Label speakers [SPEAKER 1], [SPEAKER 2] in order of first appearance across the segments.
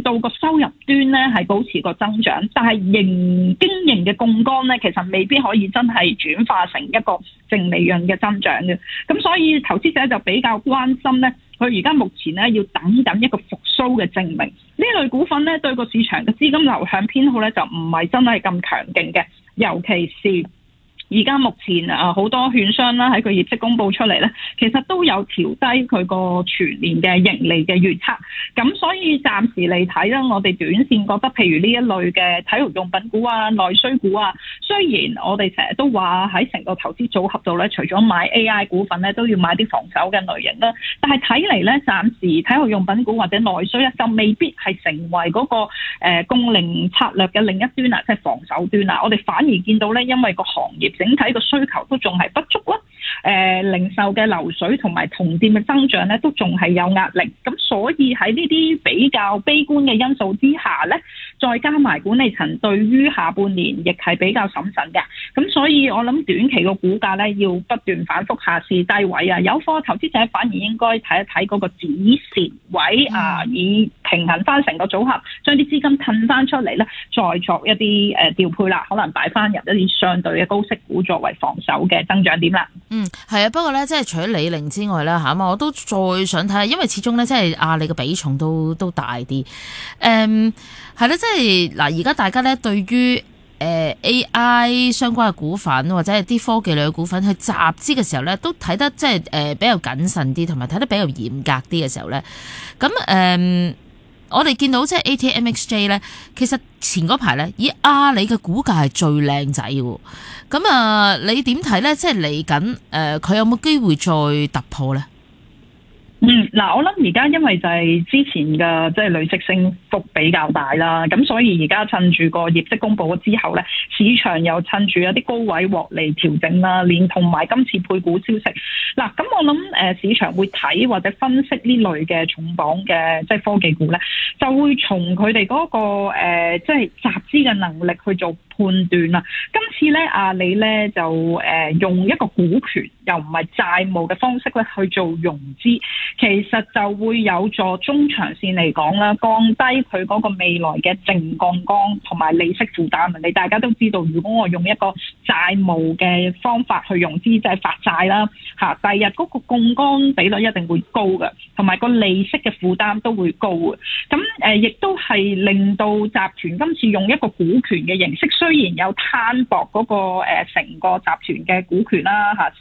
[SPEAKER 1] 到個收入端咧係保持個增長，但係經營嘅槓桿咧其實未必可以真係轉化成一個淨利潤嘅增長嘅。咁所以投資者就比較關心咧，佢而家目前咧要等緊一個復甦嘅證明。呢類股份咧對個市場嘅資金流向偏好咧就唔係真係咁強勁嘅，尤其是而家目前好多券商啦喺佢業績公佈出嚟咧，其實都有調低佢個全年嘅盈利嘅預測。咁所以暫時嚟睇啦，我哋短線覺得譬如呢一類嘅體育用品股啊、內需股啊，雖然我哋成日都話喺成個投資組合度咧，除咗買 AI 股份咧，都要買啲防守嘅類型啦。但係睇嚟咧，暫時體育用品股或者內需咧，就未必係成為嗰個供零策略嘅另一端啊，即係防守端啊。我哋反而見到咧，因為個行業整體個需求都仲係不足啦，零售嘅流水同埋同店嘅增長咧都仲係有壓力，咁所以喺呢啲比較悲觀嘅因素之下咧，再加埋管理層對於下半年亦係比較審慎嘅，咁所以我諗短期個股價咧要不斷反覆下試低位啊，有貨投資者反而應該睇一睇嗰個止蝕位啊，以平衡翻成個組合，將啲資金褪翻出嚟咧，再作一啲調配啦，可能擺翻入一啲相對嘅高息股作為防守嘅增長點啦。
[SPEAKER 2] 係啊，不過咧，即係除咗李寧之外啦嚇，我都再想睇下，因為始終咧，即係阿里嘅比重都大啲。係啦，即係嗱，而家大家咧對於AI 相關嘅股份或者係啲科技類嘅股份去集資嘅時候咧，都睇得即係比較謹慎啲，同埋睇得比較嚴格啲嘅時候咧，咁我哋見到即係 ATMXJ 咧，其實前嗰排咧，以阿里嘅股價係最靚仔喎。咁你點睇咧？即係嚟緊佢有冇機會再突破咧？
[SPEAKER 1] 嗱，我諗而家因為就係之前嘅即係累積升幅比較大啦，咁所以而家趁住個業績公佈咗之後咧，市場又趁住有啲高位獲利調整啦，連同埋今次配股消息，嗱，咁我諗市場會睇或者分析呢類嘅重磅嘅即係科技股咧，就會從佢哋嗰個即係集資嘅能力去做判斷啦。今次咧阿里咧就用一個股權又唔係債務嘅方式咧去做融資，其實就會有助中長線嚟講啦，降低佢嗰個未來嘅淨槓桿同埋利息負擔。你大家都知道，如果我用一個債務嘅方法去融資，即係發債啦嚇，第日嗰個槓桿比率一定會高嘅，同埋個利息嘅負擔都會高嘅。咁亦都係令到集團今次用一個股權嘅形式，雖然有攤薄嗰個成個集團嘅股權啦嚇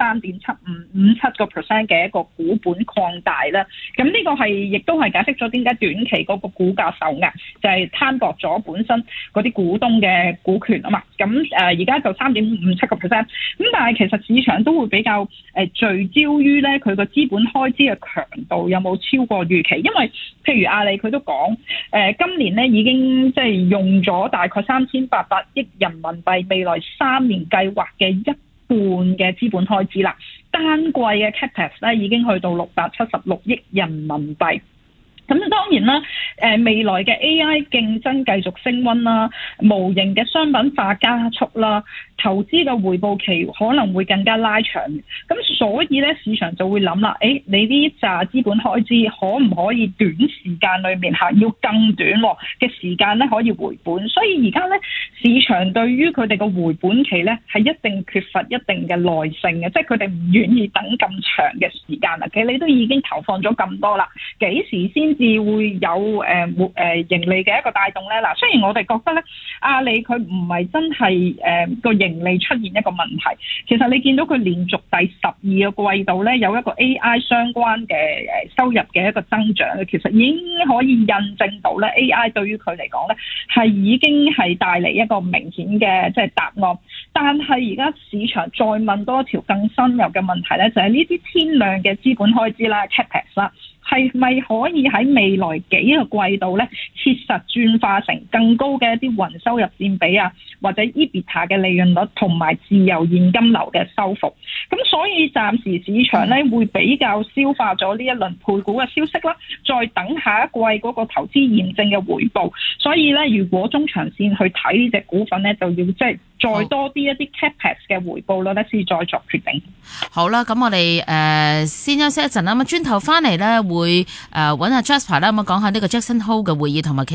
[SPEAKER 1] ，3.7557% 嘅一個股本擴大啦，咁呢個係亦都係解釋咗點解短期嗰個股價受壓，就係攤薄咗本身嗰啲股東嘅股權啊嘛。咁而家就3.57%，咁但係其實市場都會比較聚焦於咧佢個資本開支嘅強度有冇超過預期，因為譬如阿里佢都講今年咧已經即係用咗大概3800億人民幣未來3年計劃嘅一半嘅資本開支啦，單季嘅 Capex 咧已經去到676億人民幣。咁當然啦，未來嘅 AI 競爭繼續升溫啦，無形嘅商品化加速啦，投資嘅回報期可能會更加拉長。咁所以咧，市場就會諗啦，你呢紮資本開支可唔可以短時間裏面要更短嘅時間咧可以回本？所以而家咧，市場對於佢哋嘅回本期咧係一定缺乏一定嘅耐性嘅，即係佢哋唔願意等咁長嘅時間啦。其實你都已經投放咗咁多啦，幾時先至會有盈利嘅一個帶動咧？嗱，雖然我哋覺得咧，阿里佢唔係真係個盈利出現一個問題，其實你見到佢連續第12個季度咧有一個 AI 相關嘅收入嘅一個增長，其實已經可以印證到咧 AI 對於佢嚟講咧係已經係帶嚟一個明顯嘅即係答案。但係而家市場再問多一條更深入嘅問題咧，就係呢啲天量嘅資本開支啦 Capex 啦，係咪可以喺未來幾個季度咧切實轉化成更高嘅一啲雲收入佔比啊，或者 EBITDA 嘅利潤率同埋自由現金流嘅收復？咁所以暫時市場咧會比較消化咗呢一輪配股嘅消息啦，再等下一季嗰個投資驗證嘅回報。所以咧，如果中長線去睇呢隻股份咧，就要即係再多啲一啲 Capex 嘅回報率咧，先再作決定。
[SPEAKER 2] 好啦，咁我哋先休息一陣啦，咁轉頭翻嚟咧會揾阿 Jasper 啦，咁講下呢個 Jackson Hole 嘅會議同埋